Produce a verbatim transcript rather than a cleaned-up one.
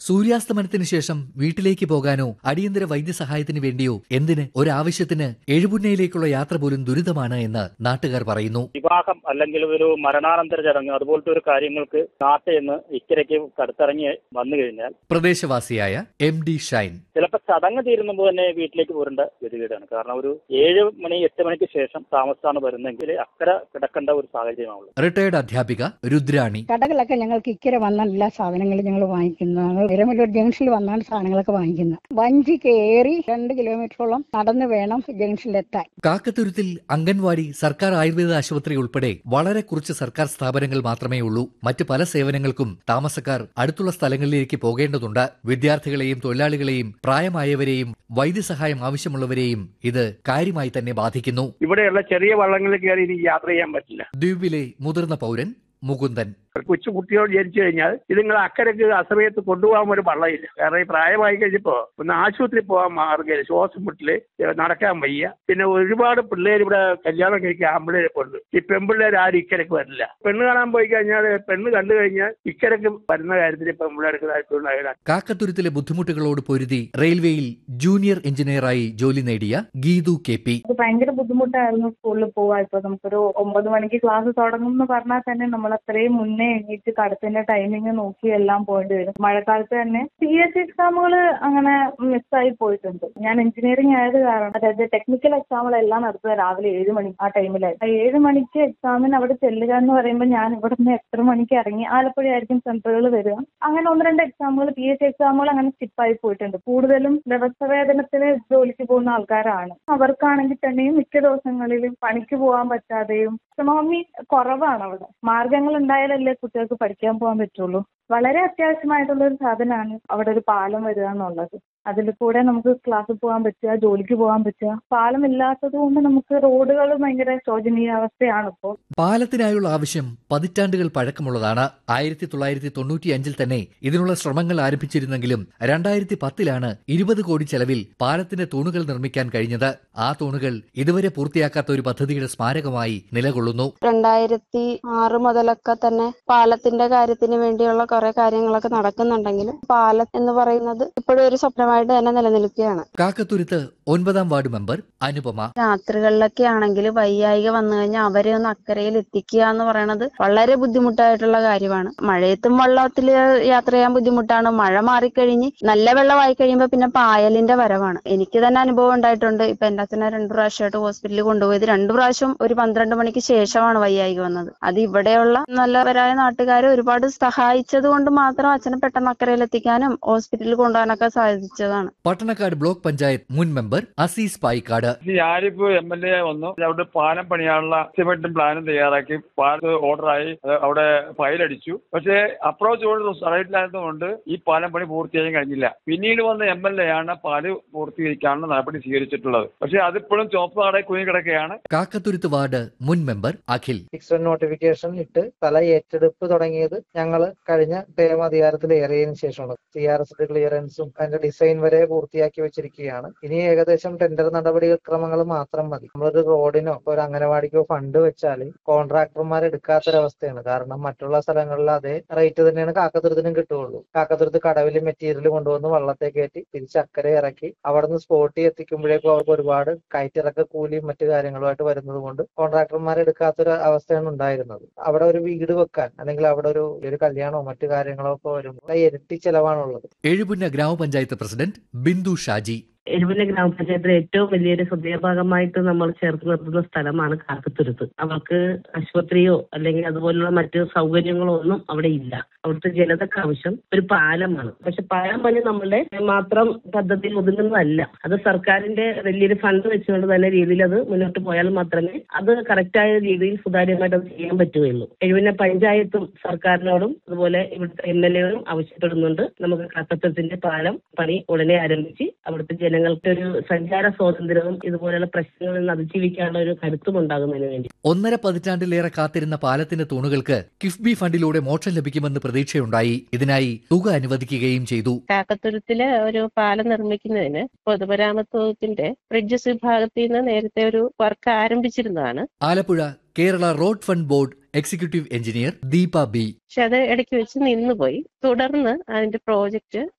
സൂര്യാസ്തമനത്തിന് ശേഷം വീട്ടിലേക്ക് പോകാനോ അടിയന്തര വൈദ്യസഹായത്തിന് വേണ്ടിയോ എന്തിന് ഒരാവശ്യത്തിന് എഴുപുന്നയിലേക്കുള്ള യാത്ര പോലും ദുരിതമാണ് എന്ന് നാട്ടുകാർ പറയുന്നു. വിവാഹം അല്ലെങ്കിൽ ഒരു മരണാനന്തര ചടങ്ങ് അതുപോലത്തെ ഒരു കാര്യങ്ങൾക്ക് നാട്ടിൽ നിന്ന് ഇക്കരയ്ക്ക് കടുത്തിറങ്ങി വന്നു കഴിഞ്ഞാൽ പ്രദേശവാസിയായ എം ഡി ഷൈൻ ചിലപ്പോൾ ചടങ്ങ് തീരുമ്പോൾ തന്നെ വീട്ടിലേക്ക് പോരേണ്ട ഗതികേടാണ്. കാരണം ഒരു ഏഴ് മണി എട്ട് മണിക്ക് ശേഷം താമസിച്ചാണ് വരുന്നതെങ്കിൽ അക്കര കിടക്കേണ്ട ഒരു സാഹചര്യമാണുള്ളത്. റിട്ടയർഡ് അധ്യാപിക രുദ്രാണി കടകളൊക്കെ ഞങ്ങൾക്ക് ഇക്കരെ വന്നാൽ എല്ലാ സാധനങ്ങളും ഞങ്ങൾ വാങ്ങിക്കുന്നതാണ്. ഇരമല്ലൂർ ജംഗ്ഷനിൽ വന്നാണ് സാധനങ്ങളൊക്കെ വാങ്ങിക്കുന്നത്. വഞ്ചി കയറി രണ്ട് കിലോമീറ്ററോളം നടന്നു വേണം ജംഗ്ഷനിലെത്താൻ. കാക്കത്തുരുത്തിൽ അംഗൻവാടി, സർക്കാർ ആയുർവേദ ആശുപത്രി ഉൾപ്പെടെ വളരെ കുറച്ച് സർക്കാർ സ്ഥാപനങ്ങൾ മാത്രമേ ഉള്ളൂ. മറ്റ് പല സേവനങ്ങൾക്കും താമസക്കാർ അടുത്തുള്ള സ്ഥലങ്ങളിലേക്ക് പോകേണ്ടതുണ്ട്. വിദ്യാർത്ഥികളെയും തൊഴിലാളികളെയും പ്രായമായവരെയും വൈദ്യസഹായം ആവശ്യമുള്ളവരെയും ഇത് കാര്യമായി തന്നെ ബാധിക്കുന്നു. ഇവിടെയുള്ള ചെറിയ വള്ളങ്ങളിൽ കയറി ഇനി യാത്ര ചെയ്യാൻ പറ്റില്ല. ദ്വീപിലെ മുതിർന്ന പൗരൻ മുകുന്ദൻ കൊച്ചു കുട്ടിയോട് ജനിച്ചു കഴിഞ്ഞാൽ ഇത് നിങ്ങൾ അക്കരക്ക് അസമയത്ത് കൊണ്ടുപോകാൻ ഒരു വള്ളമില്ല. കാരണം ഈ പ്രായമായി കഴിഞ്ഞപ്പോ ഒന്ന് ആശുപത്രി പോകാൻ മാർഗ്ഗമില്ല. ശ്വാസം മുട്ടില്, നടക്കാൻ വയ്യ. പിന്നെ ഒരുപാട് പിള്ളേർ ഇവിടെ കല്യാണം കഴിക്കാൻ ആമ്പിള്ളേരെ കൊണ്ട് ഈ പെൺപിള്ളേർ ആരും ഇക്കരക്ക് വരില്ല. പെണ്ണ് കാണാൻ പോയി കഴിഞ്ഞാൽ പെണ്ണ് കണ്ടു കഴിഞ്ഞാൽ ഇക്കരക്ക് വരുന്ന കാര്യത്തിൽ പെൺപിള്ളേർക്ക് താല്പര്യം. കാക്കത്തുരുത്തിലെ ബുദ്ധിമുട്ടുകളോട് പൊരുതി റെയിൽവേയിൽ ജൂനിയർ എഞ്ചിനീയറായി ജോലി നേടിയ ഗീതു കെ പി. ഭയങ്കര ബുദ്ധിമുട്ടായിരുന്നു സ്കൂളിൽ പോവാ. ഇപ്പൊ നമുക്കൊരു ഒമ്പത് മണിക്ക് ക്ലാസ് തുടങ്ങും എന്ന് പറഞ്ഞാൽ തന്നെ നമ്മൾ അത്രയും മുന്നേ എണീറ്റ് കടത്തിന്റെ ടൈമിങ് നോക്കി എല്ലാം പോയിട്ട് വരും. മഴക്കാലത്ത് തന്നെ പി എസ് സി എക്സാമുകൾ അങ്ങനെ മിസ്സായി പോയിട്ടുണ്ട്. ഞാൻ എഞ്ചിനീയറിംഗ് ആയത് കാരണം അതായത് ടെക്നിക്കൽ എക്സാമുകളെല്ലാം നടത്തുക രാവിലെ ഏഴ് മണി ആ ടൈമിലായി. ഏഴ് മണിക്ക് എക്സാമിന് അവിടെ ചെല്ലുക എന്ന് പറയുമ്പോൾ ഞാൻ ഇവിടെ നിന്ന് എത്ര മണിക്ക് ഇറങ്ങി ആലപ്പുഴ ആയിരിക്കും സെന്ററുകൾ വരിക. അങ്ങനെ ഒന്ന് രണ്ട് എക്സാമുകൾ പി എസ് സി എക്സാമുകൾ അങ്ങനെ സ്കിപ്പായി പോയിട്ടുണ്ട്. കൂടുതലും ദിവസവേതനത്തിന് ജോലിക്ക് പോകുന്ന ആൾക്കാരാണ്. അവർക്കാണെങ്കിൽ തന്നെയും മിക്ക ദിവസങ്ങളിലും പണിക്ക് പോകാൻ പറ്റാതെയും എക്കണോമി കുറവാണ്. അവിടെ മാർഗങ്ങൾ ഉണ്ടായാലല്ലേ കുട്ടികൾക്ക് പഠിക്കാൻ പോകാൻ പറ്റുള്ളൂ. വളരെ അത്യാവശ്യമായിട്ടുള്ള ഒരു സാധനമാണ് അവിടെ ഒരു പാലം വരിക എന്നുള്ളത്. അതിൽ കൂടെ നമുക്ക് ക്ലാസ്സിൽ പോകാൻ പറ്റുക, ജോലിക്ക് പോകാൻ പറ്റുക. പാലം ഇല്ലാത്തത് കൊണ്ട് നമുക്ക് റോഡുകൾ ഭയങ്കര ശോചനീയാവസ്ഥയാണ് ഇപ്പോൾ. പാലത്തിനായുള്ള ആവശ്യം പതിറ്റാണ്ടുകൾ പഴക്കമുള്ളതാണ്. ആയിരത്തി തൊള്ളായിരത്തി തൊണ്ണൂറ്റി അഞ്ചിൽ തന്നെ ഇതിനുള്ള ശ്രമങ്ങൾ ആരംഭിച്ചിരുന്നെങ്കിലും രണ്ടായിരത്തി പത്തിലാണ് ഇരുപത് കോടി ചെലവിൽ പാലത്തിന്റെ തൂണുകൾ നിർമ്മിക്കാൻ കഴിഞ്ഞത്. ആ തൂണുകൾ ഇതുവരെ പൂർത്തിയാക്കാത്ത ഒരു പദ്ധതിയുടെ സ്മാരകമായി നിലകൊള്ളുന്നു. രണ്ടായിരത്തി ആറ് മുതലൊക്കെ തന്നെ പാലത്തിന്റെ കാര്യത്തിന് വേണ്ടിയുള്ള കുറെ കാര്യങ്ങളൊക്കെ നടക്കുന്നുണ്ടെങ്കിലും പാലം എന്ന് പറയുന്നത് ഇപ്പോഴും ഒരു സ്വപ്നമായിട്ട് തന്നെ നിലനിൽക്കുകയാണ്. കാക്കത്തുരുത്ത് ഒൻപതാം വാർഡ് മെമ്പർ അനുപമ. രാത്രികളിലൊക്കെ ആണെങ്കിൽ വയ്യായിക വന്നു കഴിഞ്ഞാൽ അവരെ ഒന്ന് അക്കരയിൽ എത്തിക്കുക എന്ന് പറയുന്നത് വളരെ ബുദ്ധിമുട്ടായിട്ടുള്ള കാര്യമാണ്. മഴയത്തും വെള്ളത്തിൽ യാത്ര ചെയ്യാൻ ബുദ്ധിമുട്ടാണ്. മഴ മാറിക്കഴിഞ്ഞ് നല്ല വെള്ളമായി കഴിയുമ്പോൾ പിന്നെ പായലിന്റെ വരവാണ്. എനിക്ക് തന്നെ അനുഭവം ഉണ്ടായിട്ടുണ്ട്. ഇപ്പൊ എന്റെ അച്ഛനെ രണ്ടു പ്രാവശ്യമായിട്ട് ഹോസ്പിറ്റലിൽ കൊണ്ടുപോയത് രണ്ടു പ്രാവശ്യം ഒരു പന്ത്രണ്ട് മണിക്ക് ശേഷമാണ് വയ്യായിക വന്നത്. അത് ഇവിടെയുള്ള നല്ലവരായ നാട്ടുകാരെ ഒരുപാട് സഹായിച്ചത് കൊണ്ട് മാത്രം അച്ഛനെ പെട്ടെന്ന് അക്കരയിൽ എത്തിക്കാനും ഹോസ്പിറ്റലിൽ കൊണ്ടുപോകാനൊക്കെ സാധിച്ചതാണ്. പട്ടണക്കാട് ബ്ലോക്ക് പഞ്ചായത്ത് മുൻ മെമ്പർ അസീസ് പായിക്കാട്. ഞാനിപ്പോ എം എൽ എ വന്നു. അവിടെ പാലം പണിയാനുള്ള എസ്റ്റിമേറ്റും പ്ലാനും തയ്യാറാക്കി പാലത്ത് ഓർഡറായി അവിടെ ഫയലടിച്ചു. പക്ഷേ അപ്രോച്ച് ഓർഡർ സൈറ്റിലായതുകൊണ്ട് ഈ പാലം പണി പൂർത്തിയാക്കാൻ കഴിഞ്ഞില്ല. പിന്നീട് വന്ന എം എൽ എ ആണ് പാല് പൂർത്തീകരിക്കാനുള്ള നടപടി സ്വീകരിച്ചിട്ടുള്ളത്. പക്ഷേ അതിപ്പോഴും ചുവപ്പ് നാടെ കുഞ്ഞു കിടക്കുകയാണ്. കാക്കത്തുരുത്ത് വാർഡ് മുൻ മെമ്പർ അഖിൽ. ഫിക്സഡ് നോട്ടിഫിക്കേഷൻ ഇട്ട് സ്ഥല ഏറ്റെടുപ്പ് തുടങ്ങിയത് ഞങ്ങൾ കഴിഞ്ഞ ടേം അധികാരത്തിൽ ഏറിയതിനു ശേഷമാണ്. സി ആർ എസ് ക്ലിയറൻസും അതിന്റെ ഡിസൈൻ വരെ പൂർത്തിയാക്കി വെച്ചിരിക്കുകയാണ്. ഇനി ഏകദേശം ടെൻഡർ നടപടി ക്രമങ്ങൾ മാത്രം മതി. നമ്മളൊരു റോഡിനോ ഒരു അംഗനവാടിക്കോ ഫണ്ട് വെച്ചാൽ കോൺട്രാക്ടർമാർ എടുക്കാത്തൊരവസ്ഥയാണ്. കാരണം മറ്റുള്ള സ്ഥലങ്ങളിൽ അതേ റേറ്റ് തന്നെയാണ് കാക്കത്തുരുത്തിനും കിട്ടുകയുള്ളൂ. കാക്കത്തുരുത്ത് കടവിൽ മെറ്റീരിയൽ കൊണ്ടുവന്ന് വള്ളത്തെ കയറ്റി തിരിച്ച് അക്കരെ ഇറക്കി അവിടെ നിന്ന് സ്പോട്ടിൽ എത്തിക്കുമ്പോഴേക്കും അവർക്ക് ഒരുപാട് കയറ്റിറക്ക കൂലിയും മറ്റു കാര്യങ്ങളുമായിട്ട് വരുന്നത് കൊണ്ട് കോൺട്രാക്ടർമാർ എടുക്കാത്തൊരു അവസ്ഥയാണ് ഉണ്ടായിരുന്നത്. അവിടെ ഒരു വീട് വെക്കാൻ അല്ലെങ്കിൽ അവിടെ ഒരു ഒരു കല്യാണമോ മറ്റു കാര്യങ്ങളോ ഒക്കെ വരുമ്പോൾ ഇരട്ടി ചെലവാണുള്ളത്. എഴുപുന്ന ഗ്രാമപഞ്ചായത്ത് പ്രസിഡന്റ് ബിന്ദു ഷാജി. എഴുപുന്ന ഗ്രാമപഞ്ചായത്തിലെ ഏറ്റവും വലിയൊരു ഹൃദയഭാഗമായിട്ട് നമ്മൾ ചേർത്ത് നിർത്തുന്ന സ്ഥലമാണ് കാക്കത്തുരുത്ത്. അവർക്ക് ആശുപത്രിയോ അല്ലെങ്കിൽ അതുപോലുള്ള മറ്റ് സൗകര്യങ്ങളോ ഒന്നും അവിടെ ഇല്ല. അവിടുത്തെ ജനതക്ക് ആവശ്യം ഒരു പാലമാണ്. പക്ഷെ പാലം പണി നമ്മളുടെ മാത്രം പദ്ധതിയിൽ ഒതുങ്ങുന്നതല്ല. അത് സർക്കാരിന്റെ വലിയൊരു ഫണ്ട് വെച്ചുകൊണ്ട് തന്നെ രീതിയിൽ അത് മുന്നോട്ട് പോയാൽ മാത്രമേ അത് കറക്റ്റായ രീതിയിൽ സുതാര്യമായിട്ട് അത് ചെയ്യാൻ പറ്റുകയുള്ളൂ. എഴുപുന്ന പഞ്ചായത്തും സർക്കാരിനോടും അതുപോലെ ഇവിടുത്തെ എം എൽ എകളും ആവശ്യപ്പെടുന്നുണ്ട്. നമുക്ക് കാക്കത്തുരുത്തിന്റെ പാലം പണി ഉടനെ ആരംഭിച്ച് അവിടുത്തെ ജനങ്ങൾക്ക് ഒരു സഞ്ചാര സ്വാതന്ത്ര്യവും ഇതുപോലെയുള്ള പ്രശ്നങ്ങളിൽ നിന്ന് അതിജീവിക്കാനുള്ള ഒരു കരുത്തും ഉണ്ടാകുന്നതിന് വേണ്ടി. ഒന്നര പതിറ്റാണ്ടിലേറെ കാത്തിരുന്ന പാലത്തിന്റെ തൂണുകൾക്ക് കിഫ്ബി ഫണ്ടിലൂടെ മോക്ഷം ലഭിക്കുമെന്ന് പ്രതീക്ഷയുണ്ടായി. ഇതിനായി തുക അനുവദിക്കുകയും ചെയ്തു. കാക്കത്തുരുത്തില് ഒരു പാലം നിർമ്മിക്കുന്നതിന് പൊതുമരാമത്ത് വകുപ്പിന്റെ ബ്രിഡ്ജസ് വിഭാഗത്തിൽ നിന്ന് നേരത്തെ ഒരു work ആരംഭിച്ചിരുന്നതാണ്. Alappuzha Kerala road fund board executive engineer Deepa B. പക്ഷെ അത് ഇടയ്ക്ക് വെച്ച് നിന്നുപോയി. തുടർന്ന് അതിന്റെ പ്രോജക്റ്റ്